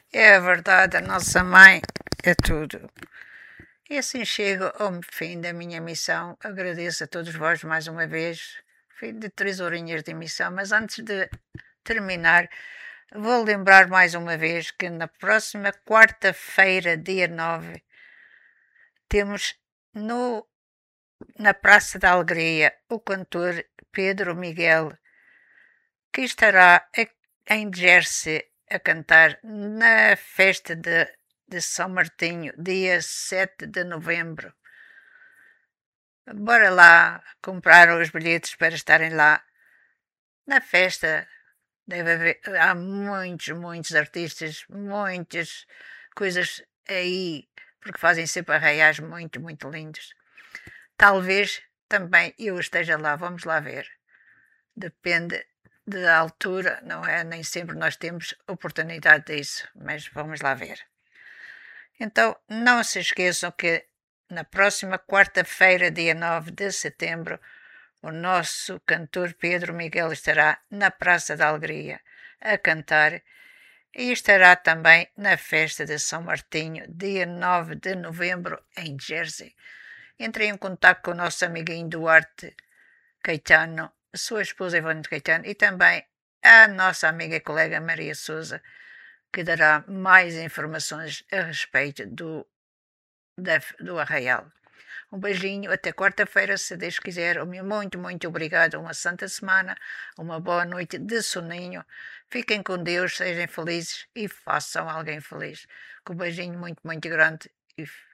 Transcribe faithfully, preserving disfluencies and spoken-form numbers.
É verdade, a nossa mãe é tudo. E assim chego ao fim da minha missão. Agradeço a todos vós mais uma vez. Fim de três horinhas de emissão, mas antes de terminar, vou lembrar mais uma vez que na próxima quarta-feira, dia nove, temos no, na Praça da Alegria o cantor Pedro Miguel, que estará em Jersey a cantar na festa de, de São Martinho, dia sete de novembro. Bora lá comprar os bilhetes para estarem lá na festa. Deve haver, há muitos, muitos artistas, muitas coisas aí, porque fazem sempre arraiais muito, muito lindos. Talvez também eu esteja lá, vamos lá ver. Depende da altura, não é? Nem sempre nós temos oportunidade disso, mas vamos lá ver. Então, não se esqueçam que na próxima quarta-feira, dia nove de setembro, o nosso cantor Pedro Miguel estará na Praça da Alegria a cantar e estará também na festa de São Martinho, dia nove de novembro, em Jersey. Entrei em contato com o nosso amiguinho Duarte Caetano, a sua esposa Ivone Caetano e também a nossa amiga e colega Maria Souza, que dará mais informações a respeito do, da, do Arraial. Um beijinho, até quarta-feira, se Deus quiser. Muito, muito obrigado. Uma santa semana, uma boa noite de soninho. Fiquem com Deus, sejam felizes e façam alguém feliz. Com um beijinho muito, muito grande e